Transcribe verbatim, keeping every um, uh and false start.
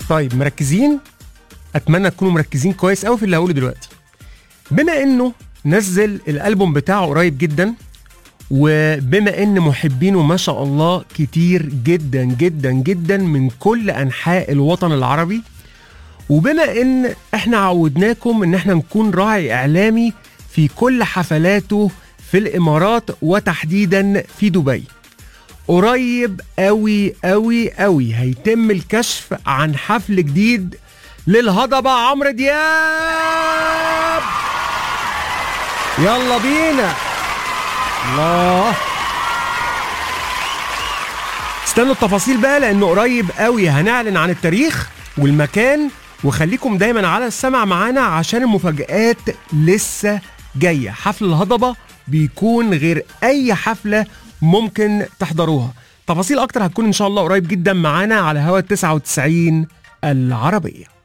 طيب مركزين؟ اتمنى تكونوا مركزين كويس قوي في اللي هقوله دلوقتي. بما انه نزل الالبوم بتاعه قريب جدا، وبما ان محبينه ما شاء الله كتير جدا جدا جدا من كل انحاء الوطن العربي، وبما ان احنا عودناكم ان احنا نكون راعي اعلامي في كل حفلاته في الامارات وتحديدا في دبي، قريب قوي قوي قوي هيتم الكشف عن حفل جديد للهضبة عمرو دياب. يلا بينا. الله، استنوا التفاصيل بقى لانه قريب قوي هنعلن عن التاريخ والمكان، وخليكم دايما على السمع معانا عشان المفاجآت لسه جاية. حفل الهضبة بيكون غير اي حفلة ممكن تحضروها. تفاصيل اكتر هتكون ان شاء الله قريب جدا معانا على هوا تسعة وتسعين العربية.